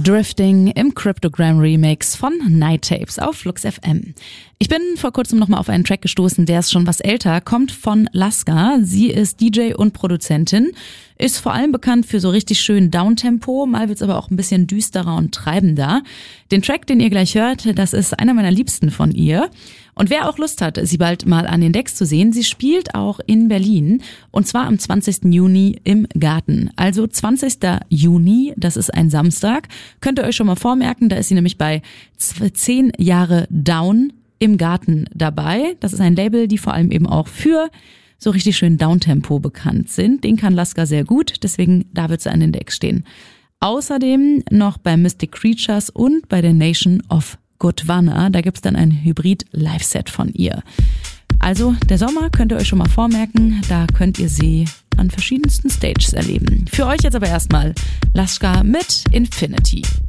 Drifting im Cryptogram Remix von Night Tapes auf Flux FM. Ich bin vor kurzem nochmal auf einen Track gestoßen, der ist schon was älter, kommt von Laska. Sie ist DJ und Produzentin, ist vor allem bekannt für so richtig schön Downtempo, mal wird's aber auch ein bisschen düsterer und treibender. Den Track, den ihr gleich hört, das ist einer meiner Liebsten von ihr. Und wer auch Lust hat, sie bald mal an den Decks zu sehen, sie spielt auch in Berlin und zwar am 20. Juni im Garten. Also 20. Juni, das ist ein Samstag, könnt ihr euch schon mal vormerken, da ist sie nämlich bei 10 Jahre Down im Garten dabei. Das ist ein Label, die vor allem eben auch für so richtig schön Downtempo bekannt sind. Den kann Laska sehr gut, deswegen da wird sie an den Decks stehen. Außerdem noch bei Mystic Creatures und bei der Nation of Gondwana, da gibt's dann ein Hybrid-Live-Set von ihr. Also der Sommer könnt ihr euch schon mal vormerken, da könnt ihr sie an verschiedensten Stages erleben. Für euch jetzt aber erstmal Laska mit Infinity.